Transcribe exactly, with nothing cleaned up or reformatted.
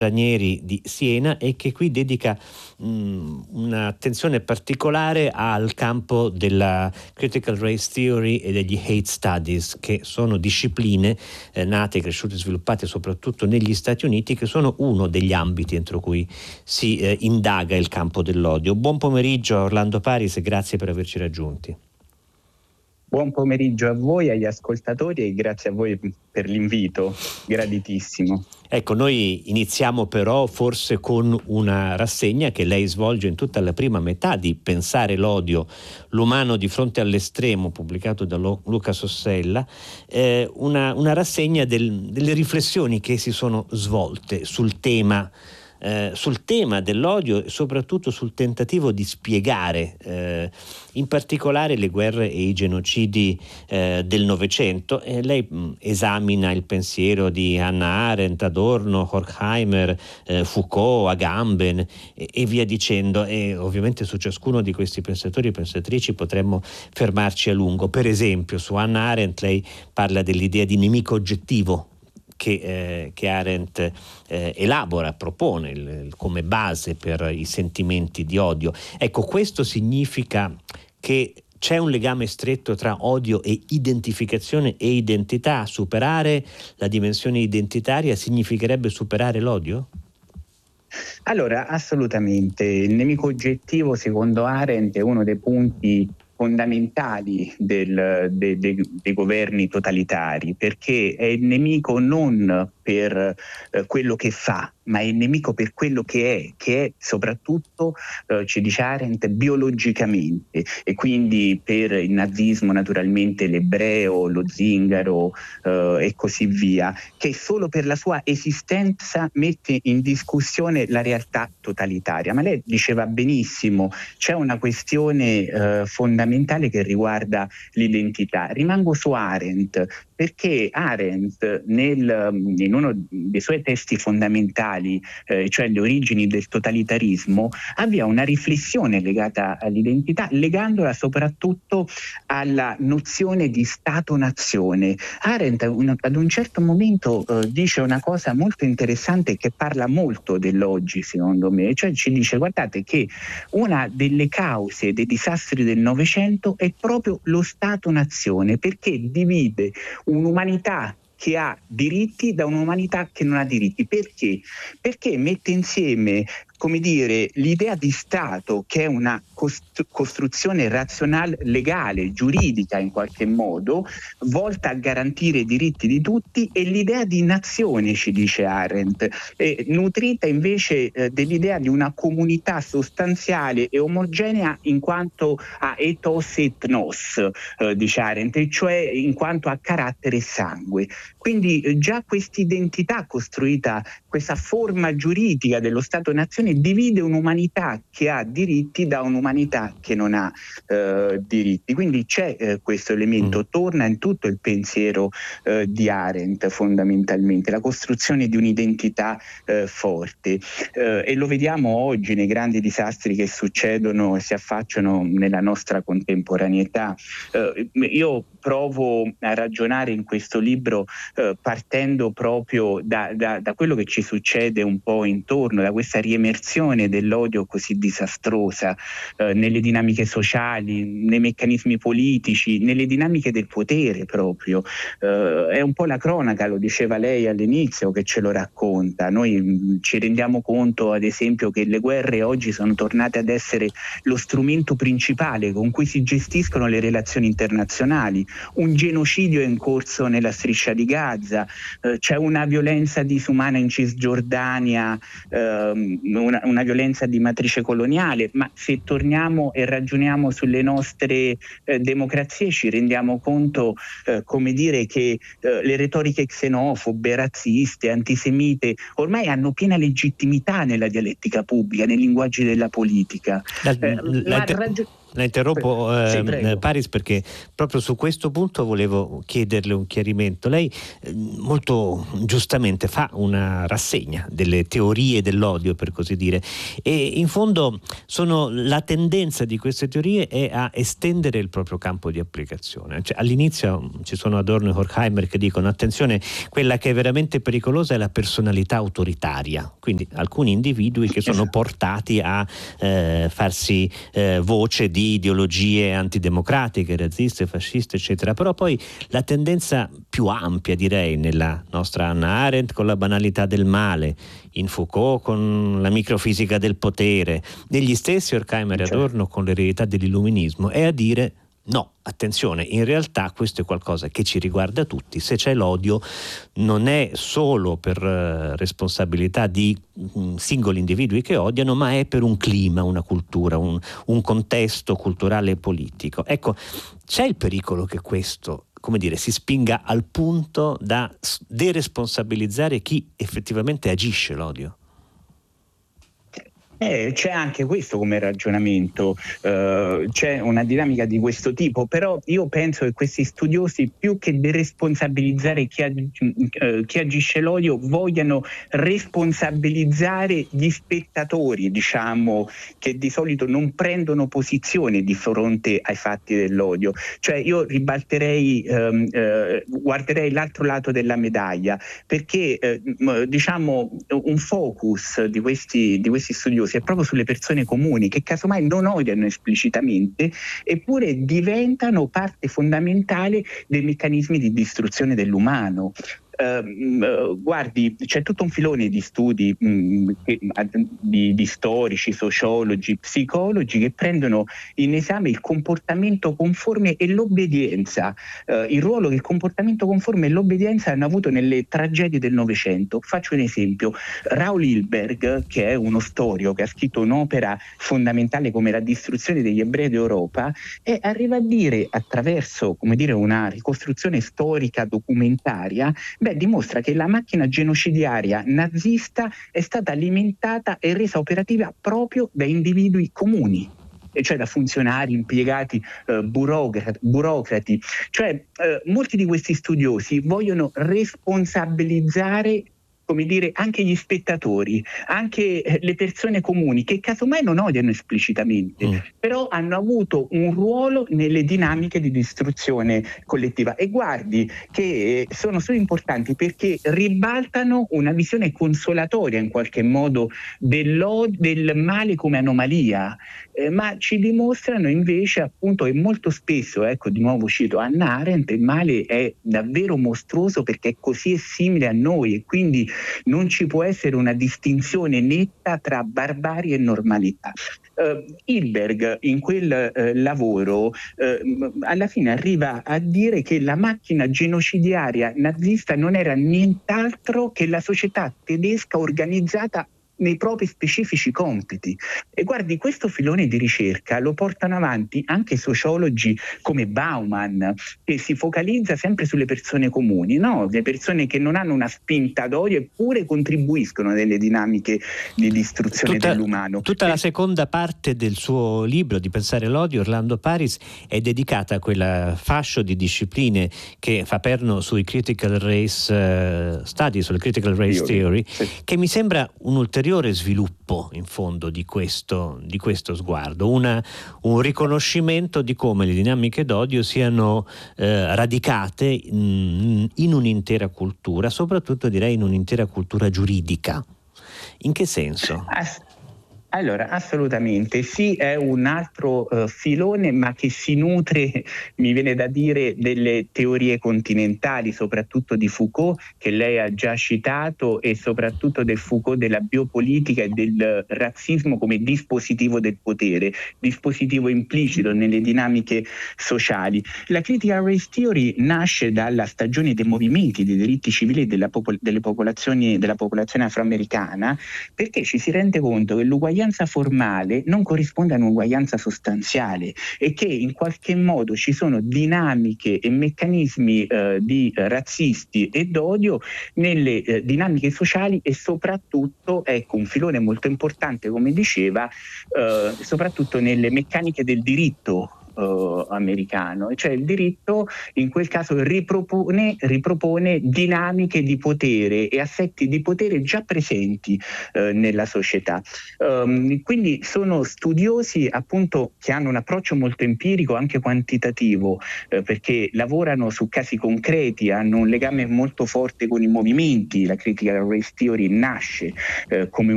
Ranieri di Siena e che qui dedica mh, un'attenzione particolare al campo della critical race theory e degli hate studies, che sono discipline eh, nate, cresciute e sviluppate soprattutto negli Stati Uniti, che sono uno degli ambiti entro cui si eh, indaga il campo dell'odio. Buon pomeriggio a Orlando Paris e grazie per averci raggiunti. Buon pomeriggio a voi, agli ascoltatori, e grazie a voi per l'invito, graditissimo. Ecco, noi iniziamo però forse con una rassegna che lei svolge in tutta la prima metà di Pensare l'odio, l'umano di fronte all'estremo, pubblicato da Luca Sossella, eh, una, una rassegna del, delle riflessioni che si sono svolte sul tema Eh, sul tema dell'odio e soprattutto sul tentativo di spiegare eh, in particolare le guerre e i genocidi eh, del Novecento. E lei mh, esamina il pensiero di Hannah Arendt, Adorno, Horkheimer, eh, Foucault, Agamben e, e via dicendo, e ovviamente su ciascuno di questi pensatori e pensatrici potremmo fermarci a lungo. Per esempio su Hannah Arendt lei parla dell'idea di nemico oggettivo Che, eh, che Arendt eh, elabora, propone il, il, come base per i sentimenti di odio. Ecco, questo significa che c'è un legame stretto tra odio e identificazione e identità. Superare la dimensione identitaria significherebbe superare l'odio? Allora, assolutamente. Il nemico oggettivo, secondo Arendt, è uno dei punti fondamentali del, de, de, dei governi totalitari, perché è il nemico non per eh, quello che fa, ma è il nemico per quello che è, che è soprattutto, eh, ci dice Arendt, biologicamente, e quindi per il nazismo naturalmente l'ebreo, lo zingaro eh, e così via, che solo per la sua esistenza mette in discussione la realtà totalitaria. Ma lei diceva benissimo, c'è una questione eh, fondamentale che riguarda l'identità. Rimango su Arendt, perché Arendt nel, in uno dei suoi testi fondamentali, eh, cioè le origini del totalitarismo, avvia una riflessione legata all'identità, legandola soprattutto alla nozione di Stato-nazione. Arendt un, ad un certo momento eh, dice una cosa molto interessante che parla molto dell'oggi, secondo me, cioè ci dice: guardate che una delle cause dei disastri del Novecento è proprio lo Stato-nazione, perché divide un'umanità che ha diritti da un'umanità che non ha diritti. Perché? Perché mette insieme, come dire, l'idea di Stato, che è una costru- costruzione razionale, legale, giuridica in qualche modo, volta a garantire i diritti di tutti, e l'idea di nazione, ci dice Arendt, è nutrita invece eh, dell'idea di una comunità sostanziale e omogenea in quanto a ethos et nos, eh, dice Arendt, cioè in quanto a carattere e sangue. Quindi eh, già quest'identità costruita, questa forma giuridica dello Stato-nazione, divide un'umanità che ha diritti da un'umanità che non ha eh, diritti. Quindi c'è eh, questo elemento, mm. torna in tutto il pensiero eh, di Arendt fondamentalmente, la costruzione di un'identità eh, forte. Eh, e lo vediamo oggi nei grandi disastri che succedono e si affacciano nella nostra contemporaneità. Eh, io provo a ragionare in questo libro eh, partendo proprio da, da, da quello che ci succede un po' intorno, da questa riemersione dell'odio così disastrosa eh, nelle dinamiche sociali, nei meccanismi politici, nelle dinamiche del potere proprio. Eh, è un po' la cronaca, lo diceva lei all'inizio, che ce lo racconta. Noi mh, ci rendiamo conto, ad esempio, che le guerre oggi sono tornate ad essere lo strumento principale con cui si gestiscono le relazioni internazionali. Un genocidio è in corso nella striscia di Gaza, eh, c'è una violenza disumana in Cisgiordania, eh, una, una violenza di matrice coloniale, ma se torniamo e ragioniamo sulle nostre eh, democrazie ci rendiamo conto, eh, come dire, che eh, le retoriche xenofobe, razziste, antisemite ormai hanno piena legittimità nella dialettica pubblica, nei linguaggi della politica. La, Eh, la, ma raggi- La interrompo eh, sì, Paris, perché proprio su questo punto volevo chiederle un chiarimento. Lei eh, molto giustamente fa una rassegna delle teorie dell'odio, per così dire, e in fondo sono, la tendenza di queste teorie è a estendere il proprio campo di applicazione. Cioè, all'inizio ci sono Adorno e Horkheimer che dicono attenzione, quella che è veramente pericolosa è la personalità autoritaria, quindi alcuni individui che sono portati a eh, farsi eh, voce di ideologie antidemocratiche, razziste, fasciste, eccetera. Però poi la tendenza più ampia, direi, nella nostra Hannah Arendt con la banalità del male, in Foucault con la microfisica del potere, negli stessi Horkheimer e Adorno con l'eredità dell'illuminismo, è a dire no, attenzione, in realtà questo è qualcosa che ci riguarda tutti. Se c'è l'odio non è solo per uh, responsabilità di um, singoli individui che odiano, ma è per un clima, una cultura, un, un contesto culturale e politico. Ecco, c'è il pericolo che questo, come dire, si spinga al punto da deresponsabilizzare chi effettivamente agisce l'odio? Eh, c'è anche questo come ragionamento, uh, c'è una dinamica di questo tipo, però io penso che questi studiosi, più che deresponsabilizzare chi, ag- uh, chi agisce l'odio, vogliano responsabilizzare gli spettatori, diciamo, che di solito non prendono posizione di fronte ai fatti dell'odio. Cioè io ribalterei, um, uh, guarderei l'altro lato della medaglia, perché uh, diciamo un focus di questi, di questi studiosi è proprio sulle persone comuni che casomai non odiano esplicitamente, eppure diventano parte fondamentale dei meccanismi di distruzione dell'umano. Uh, guardi, c'è tutto un filone di studi mh, che, di, di storici, sociologi, psicologi che prendono in esame il comportamento conforme e l'obbedienza, uh, il ruolo che il comportamento conforme e l'obbedienza hanno avuto nelle tragedie del Novecento. Faccio un esempio: Raoul Hilberg, che è uno storico che ha scritto un'opera fondamentale come La distruzione degli ebrei d'Europa, e arriva a dire, attraverso, come dire, una ricostruzione storica documentaria, beh, dimostra che la macchina genocidiaria nazista è stata alimentata e resa operativa proprio da individui comuni, e cioè da funzionari, impiegati, eh, burocrati, burocrati. Cioè eh, molti di questi studiosi vogliono responsabilizzare, come dire, anche gli spettatori, anche le persone comuni che casomai non odiano esplicitamente, mm. però hanno avuto un ruolo nelle dinamiche di distruzione collettiva. E guardi che sono solo importanti perché ribaltano una visione consolatoria in qualche modo dello, del male come anomalia, eh, ma ci dimostrano invece appunto che molto spesso, ecco, di nuovo cito Hannah Arendt, il male è davvero mostruoso perché è così simile a noi e quindi non ci può essere una distinzione netta tra barbarie e normalità. Uh, Hilberg in quel uh, lavoro uh, alla fine arriva a dire che la macchina genocidiaria nazista non era nient'altro che la società tedesca organizzata nei propri specifici compiti. E guardi, questo filone di ricerca lo portano avanti anche sociologi come Bauman, che si focalizza sempre sulle persone comuni, no? Le persone che non hanno una spinta d'odio eppure contribuiscono nelle dinamiche di distruzione tutta, dell'umano. Tutta la seconda parte del suo libro di Pensare l'odio, Orlando Paris, è dedicata a quel fascio di discipline che fa perno sui critical race uh, studies, sulle critical race theory, sì. Che mi sembra un ulteriore sviluppo in fondo di questo, di questo sguardo, una, un riconoscimento di come le dinamiche d'odio siano eh, radicate in, in un'intera cultura, soprattutto direi in un'intera cultura giuridica. In che senso? As- Allora, assolutamente, sì, è un altro uh, filone, ma che si nutre, mi viene da dire, delle teorie continentali, soprattutto di Foucault, che lei ha già citato, e soprattutto del Foucault della biopolitica e del razzismo come dispositivo del potere, dispositivo implicito nelle dinamiche sociali. La critical race theory nasce dalla stagione dei movimenti dei diritti civili della popol- delle popolazioni, della popolazione afroamericana, perché ci si rende conto che l'uguaglianza l'uguaglianza formale non corrisponde a un'uguaglianza sostanziale e che in qualche modo ci sono dinamiche e meccanismi eh, di eh, razzisti e d'odio nelle eh, dinamiche sociali e soprattutto, ecco, un filone molto importante, come diceva, eh, soprattutto nelle meccaniche del diritto Uh, americano, cioè il diritto in quel caso ripropone, ripropone dinamiche di potere e assetti di potere già presenti uh, nella società. Um, quindi sono studiosi appunto che hanno un approccio molto empirico, anche quantitativo, uh, perché lavorano su casi concreti, hanno un legame molto forte con i movimenti. La critical race theory nasce uh, come